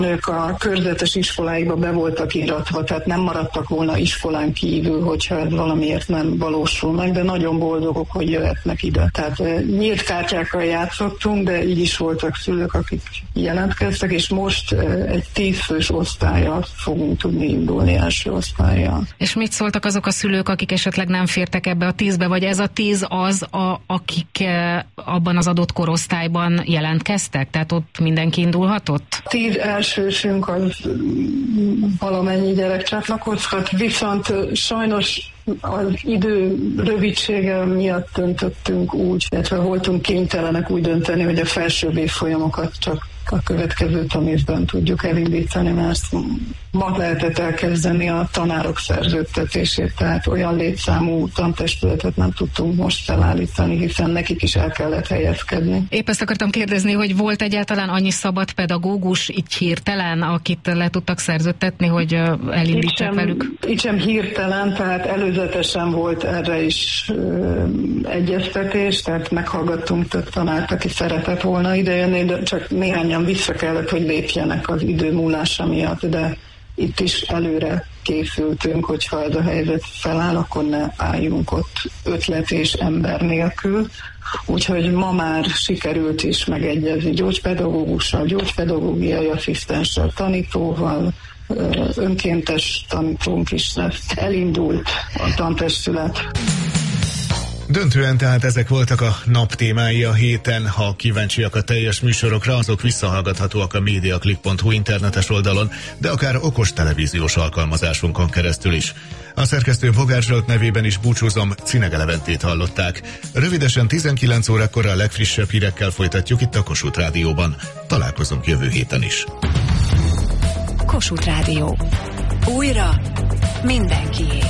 Ők a körzetes iskoláikba be voltak iratva, tehát nem maradtak volna iskolán kívül, hogyha ez valamiért nem valósul meg, de nagyon boldogok, hogy jöhetnek ide. Tehát nyílt kártyákkal játszottunk, de így is voltak szülők, akik jelentkeztek, és most egy 10 fős osztállyal fogunk tudni indulni, első osztállyal. És mit szóltak azok a szülők, akik esetleg nem fértek ebbe a 10-be, vagy ez a 10 az, akik abban az adott korosztályban jelentkeztek? Tehát ott mindenki indulhatott? 10 elsősünk az valamennyi gyerek csatlakozhat, viszont sajnos az idő rövidsége miatt döntöttünk úgy, illetve voltunk kénytelenek úgy dönteni, hogy a felsőbb évfolyamokat csak a következő tanévben tudjuk elindítani, mert ma lehetett elkezdeni a tanárok szerződtetését, tehát olyan létszámú tantestületet nem tudtunk most felállítani, hiszen nekik is el kellett helyezkedni. Épp ezt akartam kérdezni, hogy volt egyáltalán annyi szabad pedagógus így hirtelen, akit le tudtak szerződtetni, hogy elindítsák velük? Itt sem hirtelen, tehát előzetesen volt erre is egyeztetés, tehát meghallgattunk több tanárt, aki szeretett volna idejönni, de csak néhányan vissza kellett, hogy lépjenek az idő múlása miatt, de itt is előre készültünk, hogyha ez a helyzet feláll, akkor ne álljunk ott ötlet és ember nélkül. Úgyhogy ma már sikerült is megegyezni gyógypedagógussal, gyógypedagógiai asszisztenssel, tanítóval, önkéntes tanítónk is lesz. Elindult a tantestület. Döntően tehát ezek voltak a nap témái a héten. Ha kíváncsiak a teljes műsorokra, azok visszahallgathatóak a mediaclick.hu internetes oldalon, de akár okos televíziós alkalmazásunkon keresztül is. A szerkesztő Bogár Zsolt nevében is búcsúzom, Cinege Leventét hallották. Rövidesen 19 órakor a legfrissebb hírekkel folytatjuk itt a Kossuth Rádióban. Találkozunk jövő héten is. Kossuth Rádió. Újra mindenkié.